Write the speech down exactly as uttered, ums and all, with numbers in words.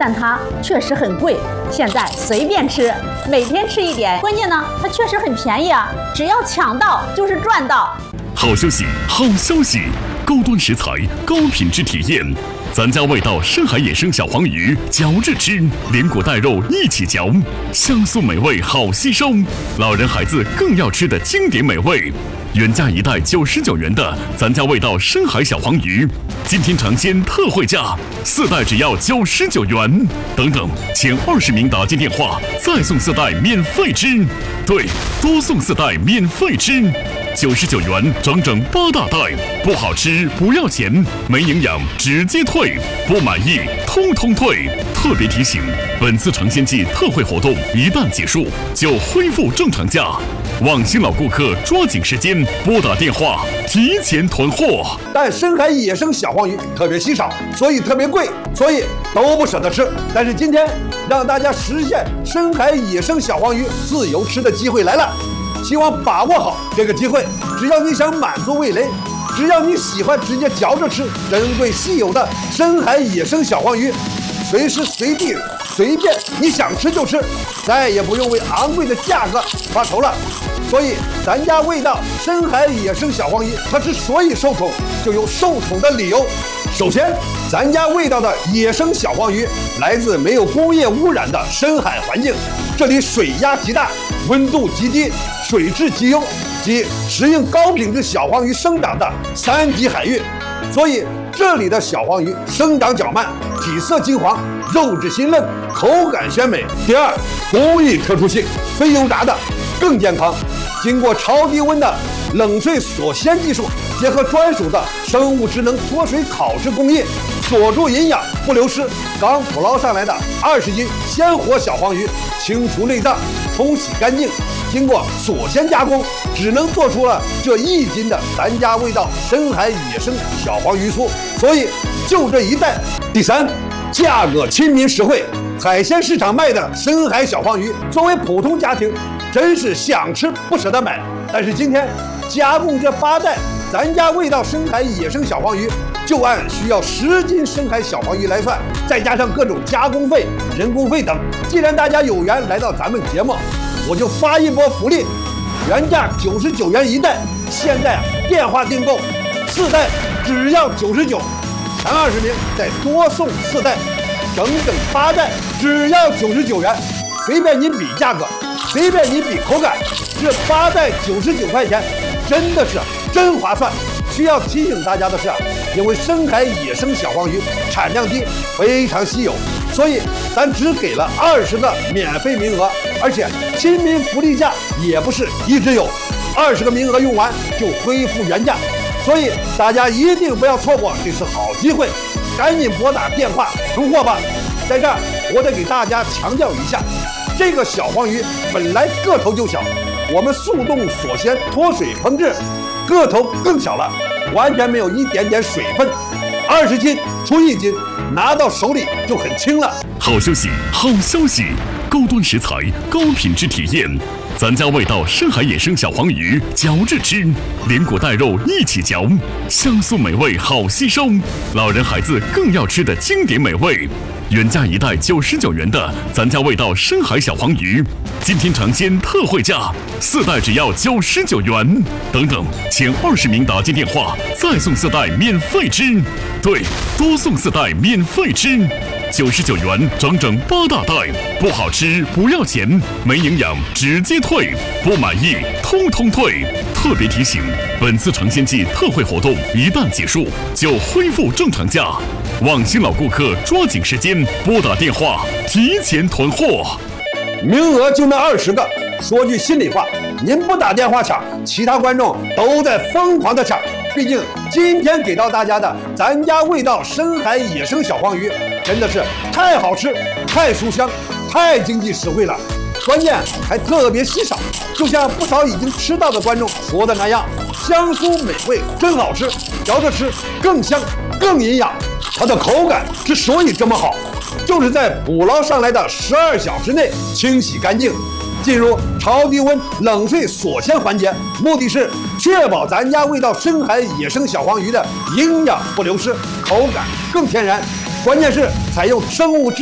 但它确实很贵。现在随便吃，每天吃一点，关键呢，它确实很便宜啊！只要抢到就是赚到。 好消息，好消息！高端食材，高品质体验。咱家味道深海野生小黄鱼，嚼着吃，连果带肉一起嚼，香酥美味好吸收，老人孩子更要吃的经典美味。原价一袋九十九元的咱家味道深海小黄鱼，今天尝鲜特惠价，四袋只要九十九元。等等，前二十名打进电话，再送四袋免费吃。对，多送四袋免费吃。九十九元，整整八大袋，不好吃不要钱，没营养直接退，不满意通通退。特别提醒，本次尝鲜季特惠活动一旦结束，就恢复正常价。望新老顾客抓紧时间拨打电话提前囤货。 但深海野生小黄鱼特别稀少，所以特别贵，所以都不舍得吃。但是今天让大家实现深海野生小黄鱼自由吃的机会来了。希望把握好这个机会，只要你想满足味蕾，只要你喜欢直接嚼着吃珍贵稀有的深海野生小黄鱼，随时随地随便你想吃就吃，再也不用为昂贵的价格发愁了。所以咱家味道深海野生小黄鱼，它之所以受宠，就有受宠的理由。首先，咱家味道的野生小黄鱼来自没有工业污染的深海环境，这里水压极大，温度极低，水质极优，即适应高品质小黄鱼生长的三级海域。所以这里的小黄鱼生长较慢，体色金黄，肉质鲜嫩，口感鲜美。第二，工艺特殊性，非油炸的更健康，经过超低温的冷萃锁鲜技术，结合专属的生物智能脱水烤制工艺，锁住营养不流失。刚捕捞上来的二十斤鲜活小黄鱼，清除内脏，冲洗干净，经过锁鲜加工，只能做出了这一斤的咱家味道深海野生小黄鱼酥。所以就这一袋。第三，价格亲民实惠。海鲜市场卖的深海小黄鱼，作为普通家庭，真是想吃不舍得买。但是今天加工这八袋咱家味道深海野生小黄鱼，就按需要十斤深海小黄鱼来算，再加上各种加工费、人工费等。既然大家有缘来到咱们节目，我就发一波福利，原价九十九元一袋，现在电话订购四袋只要九十九，前二十名再多送四袋，整整八袋只要九十九元，随便你比价格，随便你比口感，这八袋九十九块钱真的是真划算。需要提醒大家的是，因为深海野生小黄鱼产量低，非常稀有，所以咱只给了二十个免费名额，而且亲民福利价也不是一直有，二十个名额用完就恢复原价，所以大家一定不要错过这次好机会，赶紧拨打电话囤货吧。在这儿我得给大家强调一下，这个小黄鱼本来个头就小，我们速冻锁鲜脱水烹制，个头更小了，完全没有一点点水分，二十斤出一斤，拿到手里就很轻了。 好消息，好消息！高端食材，高品质体验。咱家味道深海野生小黄鱼，嚼着吃，连果带肉一起嚼，香酥美味好吸收，老人孩子更要吃的经典美味。原价一袋九十九元的咱家味道深海小黄鱼，今天尝鲜特惠价，四袋只要九十九元。等等，前二十名打进电话，再送四袋免费吃。对，多送四袋免费吃。九十九元，整整八大袋，不好吃不要钱，没营养直接退，不满意通通退。特别提醒，本次尝鲜季特惠活动一旦结束，就恢复正常价。望新老顾客抓紧时间拨打电话提前囤货。 名额就那二十个，说句心里话，您不打电话抢，其他观众都在疯狂的抢。毕竟今天给到大家的咱家味道深海野生小黄鱼，真的是太好吃、太酥香、太经济实惠了，关键还特别稀少。就像不少已经吃到的观众说的那样，香酥美味，真好吃，嚼着吃更香更营养。它的口感之所以这么好，就是在捕捞上来的十二小时内清洗干净，进入超低温冷萃锁鲜环节，目的是确保咱家味道深海野生小黄鱼的营养不流失，口感更天然。关键是采用生物质